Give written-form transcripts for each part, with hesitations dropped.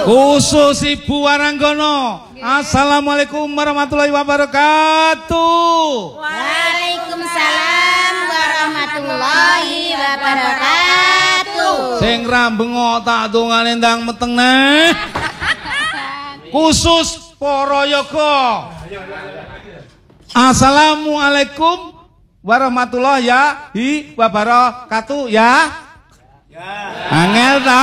Khusus Ibu Waranggono. Assalamualaikum warahmatullahi wabarakatuh. Waalaikumsalam warahmatullahi wabarakatuh. Sing rambengok tak dongane ndang meteng neh. Khusus para yoga. Assalamualaikum warahmatullahi wabarakatuh ya. Angel ta?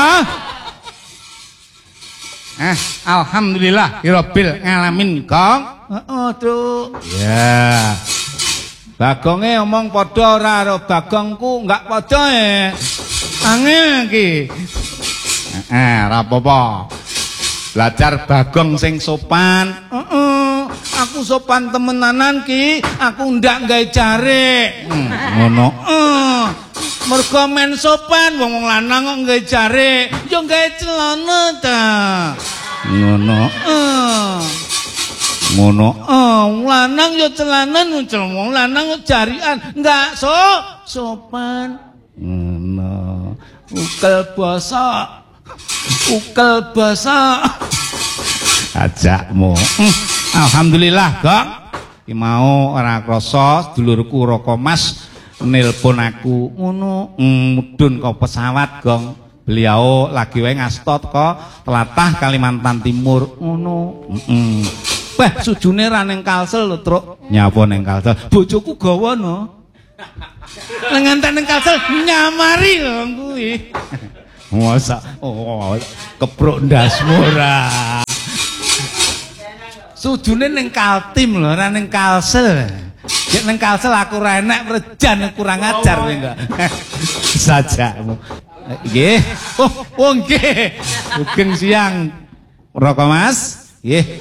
Alhamdulillah Rabbil alamin, Kong. Heeh, Cuk. Ya. Bagonge omong padha ora karo Bagongku, enggak padha angel iki. Ora apa-apa. Belajar Bagong sing sopan. Aku sopan temenanan ki, aku ndak gawe jare. Ngono. Mergo men sopan wong lanang kok gawe jare, yo gawe celana ta. Ngono. Ngono. Lanang yo celanan, wong lanang yo jarian, enggak sopan. Ngono. Ukel basa. Ukel basa. Ajakmu. Alhamdulillah, Gong. Ki mau ora krasa sedulurku Roko Mas nelpon aku ngono, mudhun ke pesawat, Gong. Beliau lagi wae ngasta teko tlatah Kalimantan Timur ngono. Wah, sujune ra ning Kalsel lho, Truk. Nyapa ning Kalsel? Bojoku gawa no. Lenganten ning Kalsel nyamari lho kuwi. Masa kepruk ndasmu ora. Sujune ning Kaltim lho, ora ning Kalsel. Nek ning Kalsel aku ora enek rejan kurang ajar enggak. Sajakmu. Nggih. Oh nggih. Sugeng siang. Roko Mas. Nggih.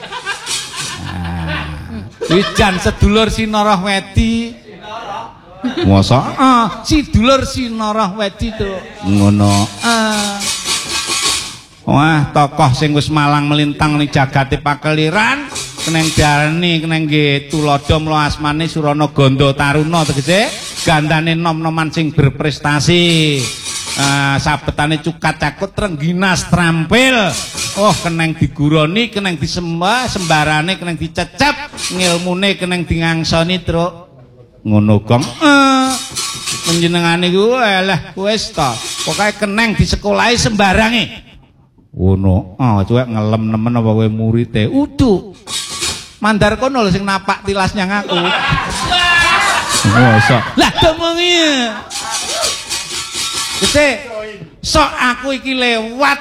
Wijan sedulur Sinoroh Wedi. Masa? Si dulur Sinoroh Wedi to. Ngono. Wah, tokoh sing wis malang melintang ning jagate pakeliran. Keneng darani keneng nggih tulodo mlo asmane Surana Ganda Taruna tegese gandane nom-noman sing berprestasi. Sabetane cukat cakut rengginas trampil. Oh, keneng diguroni, keneng disembah, sembarane keneng dicecep, ngilmune keneng dingangsoni, Truk. Ngono, Gong. Panjenengane ku eleh wis ta. Pokoke keneng disekolahi sembarange. Ngono. Cuek ngelem nemen apa kowe murite? Udu. Mandar kono lho sing napak tilas nyang aku. Mosok. Lah domongi. Gede. Sok aku iki lewat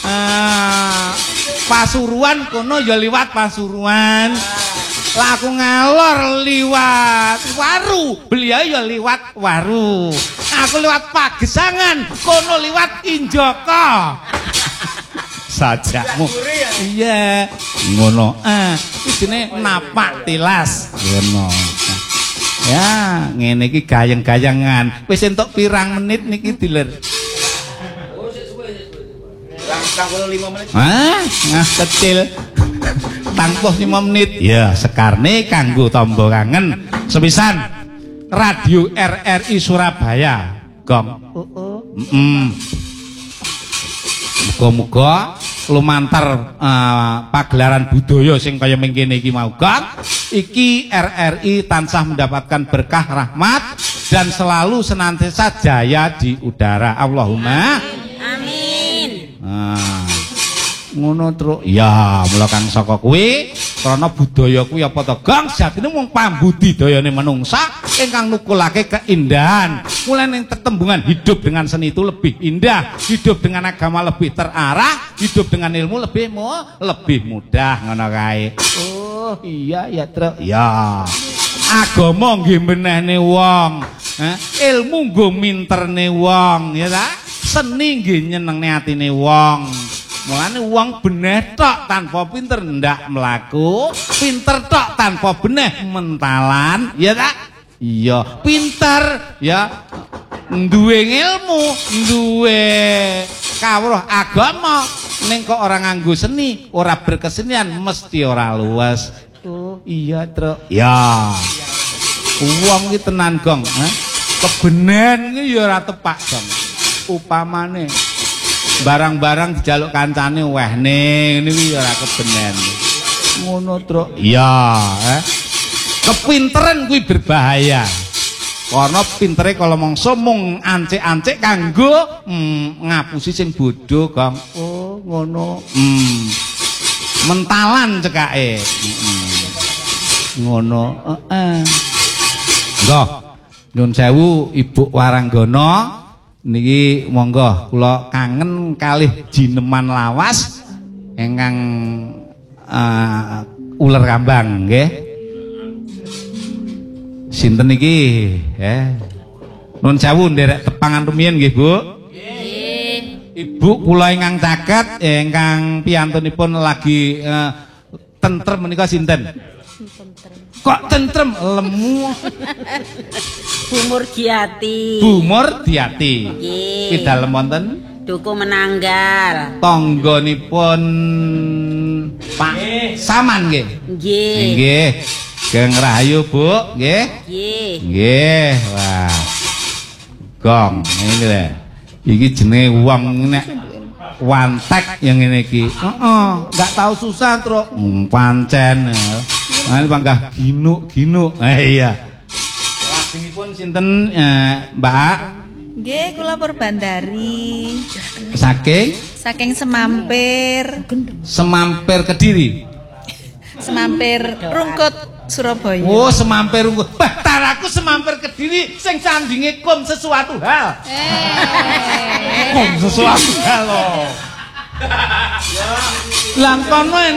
Pasuruan kono ya liwat Pasuruan. Lah aku ngalor liwat Waru, beliau ya liwat Waru. Aku liwat Pagesangan, kono liwat Injoko. Sajakmu. Iya, ngono. Iki jenenge napak tilas. Ngono. Ya, ngene iki gayeng-gayengan. Wis entuk pirang menit niki diler. Oh, sik suwe. 45 menit. Kecil. Tangpuh 5 menit. Ya, sekarne kanggo tamba kangen. Sepisan Radio RRI Surabaya. Gong. Muga-muga lumantar pagelaran budaya sing kaya mengkene iki mau, Gong. Iki RRI tansah mendapatkan berkah rahmat dan selalu senantiasa jaya di udara. Allahumma amin. Ngono, Truk. Ya, mula kang saka kuwi krana budaya kuwi apa to, Gong? Jatine mung pambudidayane manungsa ingkang nukulake keindahan. Mulane tetembungan hidup dengan seni itu lebih indah, hidup dengan agama lebih terarah, hidup dengan ilmu lebih mudah, ngono kae. Oh, iya ya, Truk. Ya. Agama nggih menehne wong, ilmu nggo minterne wong, ya ta? Seni nggih nyenengne atine wong. Mulane wong beneh tok tanpa pinter ndak mlaku, pinter tok tanpa beneh mentalan, ya tak? Iya, pinter ya duwe ilmu, duwe kawruh agama, ning kok ora nganggo seni, ora berkesenian mesti ora luwes. Oh, iya, Truk. Ya. Wong iki tenan, Gong, kebenen iki ya ora tepak, Gong. Upamane barang-barang dijaluk kancane weh ning niku ora kebenen. Ngono, Truk. Iya, kepinteran kuwi berbahaya. Karena pintere kalau mongso mung ancik-ancik kanggo ngapusi sing bodho, Kang. Oh, ngono. Mentalan cekake. Ngono. Nggih. Nyun sewu Ibu Waranggana niki monggo kula kangen kalih jineman lawas ingkang uler kambang nggih. Sinten iki? Nun sewu nderek tepangan rumiyin nggih, Bu. Nggih. Ibu kula ingkang caket ingkang piyantunipun lagi tentrem menika sinten? Kok tentrem lemu? Bu Murdiati. Bu Murdiati. Nggih. Ki dalem wonten Duku Menanggal. tangganipun Pak Saman nggih. Nggih. Nggih. Geng Rahayu, Bu, nggih? Nggih. Nggih, wah. Gong, ini lho. Iki jenenge wong nek wantek yang ngene iki. Heeh, enggak tahu susah, Truk. Pancen. Nah, panggah ginuk-ginuk. Iya. Lajengipun sinten, Mbak? Nggih, kula Purbandari. Saking Semampir. Semampir Kediri. Semampir Rungkut Surabaya. Oh, Semampir Rungkut. Bah, aku Semampir Kediri sing sandinge kum sesuatu hal. Kum sesuatu hal loh. Lah kono